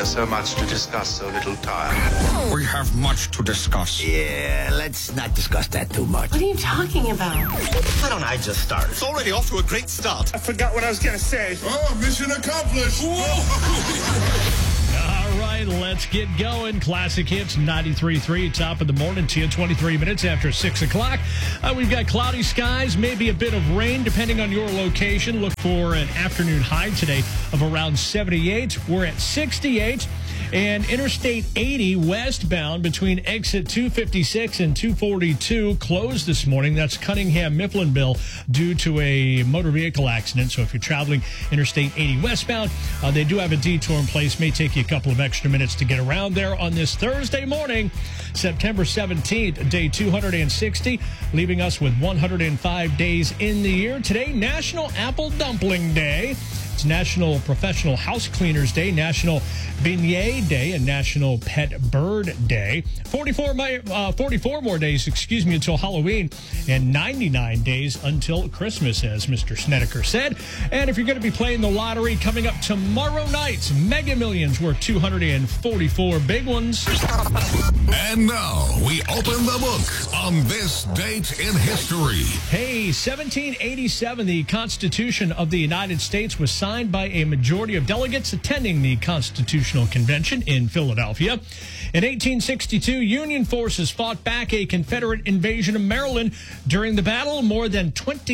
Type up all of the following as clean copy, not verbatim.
have so much to discuss, so little time. We have much to discuss. Yeah, let's not discuss that too much. What are you talking about? Why don't I just start? It's already off to a great start. I forgot what I was going to say. Oh, mission accomplished. All right, let's get going. Classic Hits 93.3, top of the morning to you, 23 minutes after 6 o'clock. We've got cloudy skies, maybe a bit of rain, depending on your location. Look for an afternoon high today of around 78. We're at 68. And Interstate 80 westbound between exit 256 and 242 closed this morning. That's Cunningham-Mifflinville due to a motor vehicle accident. So if you're traveling Interstate 80 westbound, they do have a detour in place. May take you a couple of extra minutes to get around there on this Thursday morning, September 17th, day 260, leaving us with 105 days in the year. Today, National Apple Dumpling Day. It's National Professional House Cleaners Day, National Beignet Day, and National Pet Bird Day. 44 more days, until Halloween, and 99 days until Christmas, as Mr. Snedeker said. And if you're going to be playing the lottery, coming up tomorrow night, Mega Millions worth 244 big ones. And now we open the book on this date in history. Hey, 1787, the Constitution of the United States was signed by a majority of delegates attending the Constitutional Convention in Philadelphia. In 1862, Union forces fought back a Confederate invasion of Maryland. During the battle, more than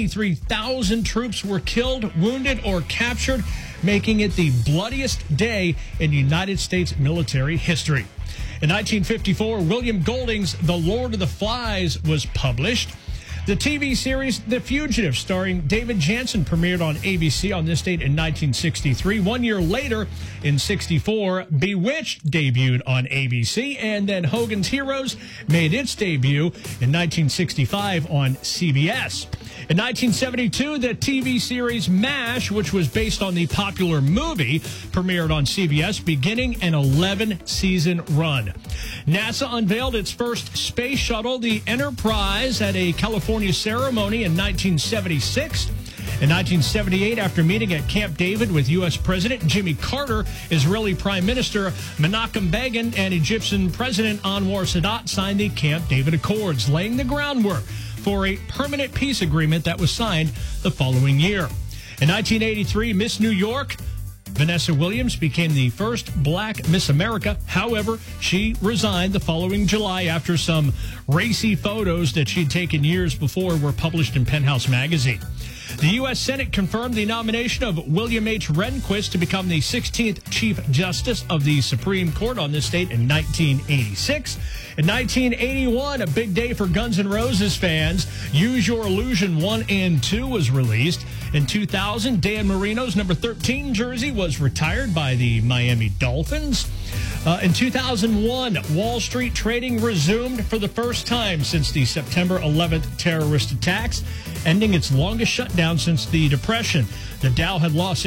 23,000 troops were killed, wounded, or captured, making it the bloodiest day in United States military history. In 1954, William Golding's The Lord of the Flies was published. The TV series The Fugitive, starring David Jansen, premiered on ABC on this date in 1963. 1 year later, in 64, Bewitched debuted on ABC, and then Hogan's Heroes made its debut in 1965 on CBS. In 1972, the TV series MASH, which was based on the popular movie, premiered on CBS, beginning an 11-season run. NASA unveiled its first space shuttle, the Enterprise, at a California ceremony in 1976. In 1978, after meeting at Camp David with U.S. President Jimmy Carter, Israeli Prime Minister Menachem Begin, and Egyptian President Anwar Sadat signed the Camp David Accords, laying the groundwork for a permanent peace agreement that was signed the following year. In 1983, Miss New York, Vanessa Williams, became the first black Miss America. However, she resigned the following July after some racy photos that she'd taken years before were published in Penthouse magazine. The U.S. Senate confirmed the nomination of William H. Rehnquist to become the 16th Chief Justice of the Supreme Court on this date in 1986. In 1981, a big day for Guns N' Roses fans. Use Your Illusion 1 and 2 was released. In 2000, Dan Marino's number 13 jersey was retired by the Miami Dolphins. In 2001, Wall Street trading resumed for the first time since the September 11th terrorist attacks, ending its longest shutdown since the Depression. The Dow had lost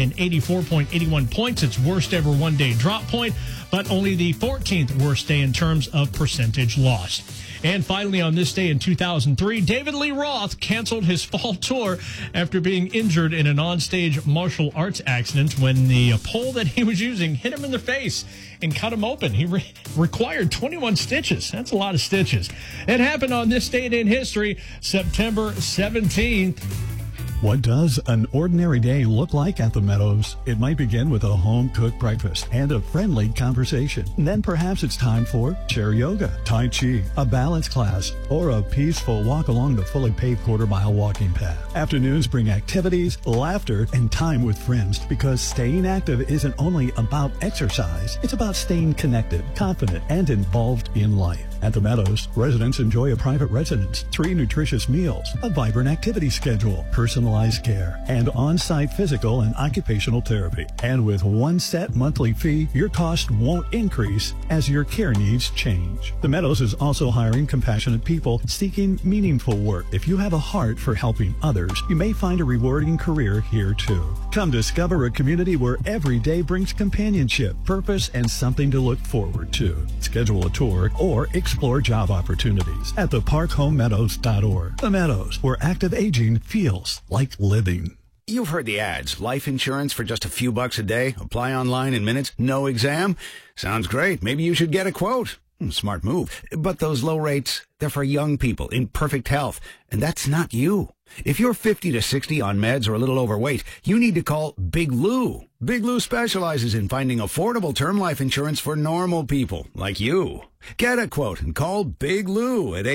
684.81 points, its worst ever one-day drop point, but only the 14th worst day in terms of percentage loss. And finally, on this day in 2003, David Lee Roth canceled his fall tour after being injured in an onstage martial arts accident when the pole that he was using hit him in the face and cut him open. He required 21 stitches. That's a lot of stitches. It happened on this date in history, September 17th. What does an ordinary day look like at the Meadows? It might begin with a home-cooked breakfast and a friendly conversation. Then perhaps it's time for chair yoga, tai chi, a balance class, or a peaceful walk along the fully paved quarter-mile walking path. Afternoons bring activities, laughter, and time with friends, because staying active isn't only about exercise. It's about staying connected, confident, and involved in life. At the Meadows, residents enjoy a private residence, 3 nutritious meals, a vibrant activity schedule, personalized care, and on-site physical and occupational therapy. And with one set monthly fee, your cost won't increase as your care needs change. The Meadows is also hiring compassionate people seeking meaningful work. If you have a heart for helping others, you may find a rewarding career here too. Come discover a community where every day brings companionship, purpose, and something to look forward to. Schedule a tour or explore job opportunities at theparkhomemeadows.org. The Meadows, where active aging feels like living. You've heard the ads. Life insurance for just a few bucks a day. Apply online in minutes. No exam. Sounds great. Maybe you should get a quote. Smart move. But those low rates, they're for young people in perfect health. And that's not you. If you're 50 to 60 on meds or a little overweight, you need to call Big Lou. Big Lou specializes in finding affordable term life insurance for normal people like you. Get a quote and call Big Lou at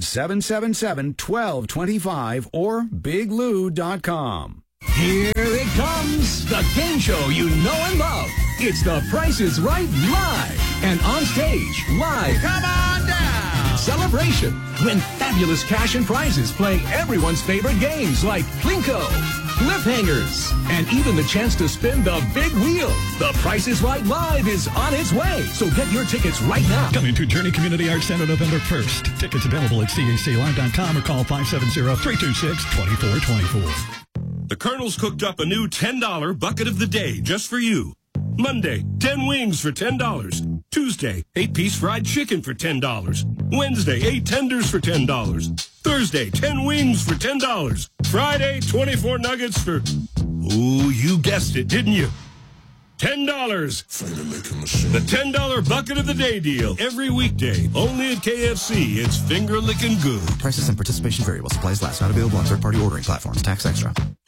800-777-1225 or biglou.com. Here it comes, the game show you know and love. It's The Price is Right Live. And on stage, live. Come on down. Celebration. Win fabulous cash and prizes playing everyone's favorite games like Plinko, Cliffhangers, and even the chance to spin the big wheel. The Price is Right Live is on its way. So get your tickets right now. Coming to Journey Community Arts Center November 1st. Tickets available at caclive.com or call 570-326-2424. The Colonel's cooked up a new $10 bucket of the day just for you. Monday, 10 wings for $10. Tuesday, 8-piece fried chicken for $10. Wednesday, 8 tenders for $10. Thursday, 10 wings for $10. Friday, 24 nuggets for... Ooh, you guessed it, didn't you? $10. The $10 bucket of the day deal. Every weekday, only at KFC. It's finger-licking good. Prices and participation variable. Supplies last. Not available on third-party ordering platforms. Tax extra.